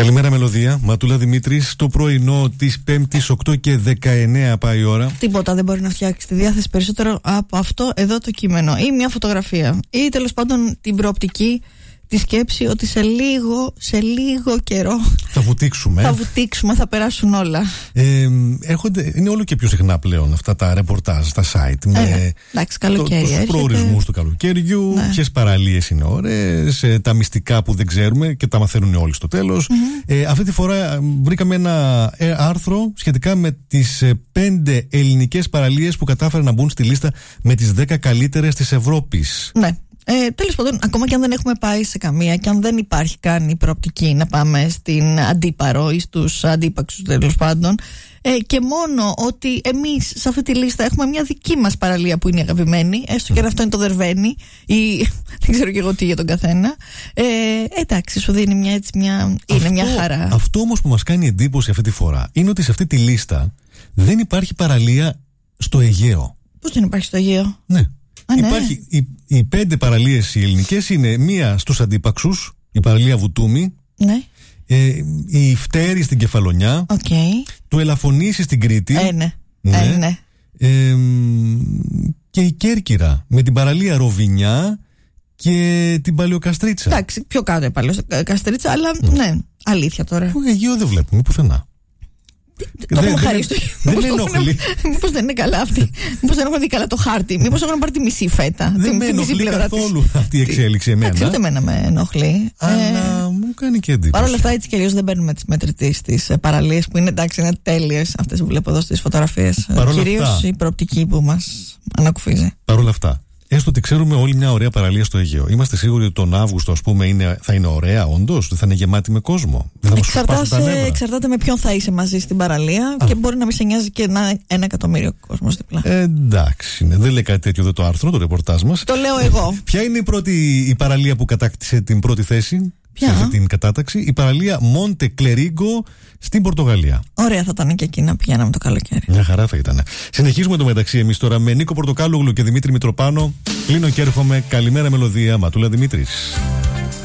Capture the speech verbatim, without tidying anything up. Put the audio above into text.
Καλημέρα Μελωδία, Ματούλα Δημήτρης. Το πρωινό της Πέμπτης οκτώ και δεκαεννέα πάει η ώρα. Τίποτα δεν μπορεί να φτιάξει τη διάθεση περισσότερο από αυτό εδώ το κείμενο ή μια φωτογραφία ή τέλος πάντων την προοπτική, τη σκέψη ότι σε λίγο, σε λίγο καιρό θα βουτήξουμε. Θα βουτήξουμε, θα περάσουν όλα. Ε, έρχονται, είναι όλο και πιο συχνά πλέον αυτά τα ρεπορτάζ, τα site. Με ε, εντάξει, καλοκαίρι. Τους προορισμούς του καλοκαιριού, ναι. Ποιες παραλίες είναι ωραίες, τα μυστικά που δεν ξέρουμε και τα μαθαίνουν όλοι στο τέλος. Mm-hmm. Ε, αυτή τη φορά βρήκαμε ένα άρθρο σχετικά με τις πέντε ελληνικές παραλίες που κατάφεραν να μπουν στη λίστα με τις δέκα καλύτερες της Ευρώπης. Ναι. Ε, τέλος πάντων, ακόμα και αν δεν έχουμε πάει σε καμία και αν δεν υπάρχει καν η προοπτική να πάμε στην Αντίπαρο ή στους Αντίπαξους τέλος πάντων, ε, και μόνο ότι εμείς σε αυτή τη λίστα έχουμε μια δική μας παραλία που είναι αγαπημένη, έστω και αν αυτό είναι το Δερβαίνι ή δεν ξέρω και εγώ τι για τον καθένα, ε, εντάξει, σου δίνει μια, έτσι, μια, είναι αυτό, μια χαρά. Αυτό όμως που μας κάνει εντύπωση αυτή τη φορά είναι ότι σε αυτή τη λίστα δεν υπάρχει παραλία στο Αιγαίο. Πώς δεν υπάρχει στο Αιγαίο? Ναι. Α, ναι. Υπάρχει, οι, οι πέντε παραλίες οι ελληνικές είναι μία στους Αντίπαξους, η παραλία Βουτούμη, ναι. ε, η Φτέρη στην Κεφαλονιά, okay. το Ελαφωνήσι στην Κρήτη, ε, ναι. Ναι. Ε, ναι. Ε, και η Κέρκυρα με την παραλία Ροβινιά και την Παλαιοκαστρίτσα. Εντάξει, πιο κάτω η Παλαιοκαστρίτσα, αλλά mm. ναι, αλήθεια τώρα. Το Αιγαίο δεν βλέπουμε πουθενά. Το έχουμε χαρίσει. Δεν ενοχλεί. Μήπως δεν είναι καλά αυτή. Μήπως δεν έχουμε δει καλά το χάρτη. Μήπως έχουν πάρει τη μισή φέτα. Δεν με ενοχλεί καθόλου αυτή η εξέλιξη εμένα. Εντάξει, ούτε εμένα με ενοχλεί. Αλλά μου κάνει και εντύπωση. Παρ' όλα αυτά, έτσι κι αλλιώς δεν παίρνουμε τις μετρητές στις παραλίες που είναι, εντάξει, είναι τέλειες αυτές που βλέπω εδώ στις φωτογραφίες. Κυρίως η προοπτική που μας ανακουφίζει. Παρ' όλα αυτά, έστω ότι ξέρουμε όλη μια ωραία παραλία στο Αιγαίο. Είμαστε σίγουροι ότι τον Αύγουστο, ας πούμε, είναι, θα είναι ωραία, όντως? Δεν θα είναι γεμάτη με κόσμο? Δεν θα εξαρτάται με ποιον θα είσαι μαζί στην παραλία. Α. Και μπορεί να μην σε νοιάζει και να ένα εκατομμύριο κόσμος διπλά. Ε, εντάξει, ναι. Δεν λέει κάτι τέτοιο εδώ το άρθρο, το ρεπορτάζ μας. Το λέω εγώ. Ποια είναι η, πρώτη, η παραλία που κατάκτησε την πρώτη θέση? Ποια? Σε αυτή την κατάταξη? Η παραλία Μοντε Κλερίγκο στην Πορτογαλία. Ωραία θα ήταν και εκεί να πηγαίναμε το καλοκαίρι. Μια χαρά θα ήταν. Συνεχίζουμε το μεταξύ εμείς τώρα με Νίκο Πορτοκάλογλου και Δημήτρη Μητροπάνο. Κλείνω και έρχομαι. Καλημέρα Μελωδία, Ματούλα Δημήτρης.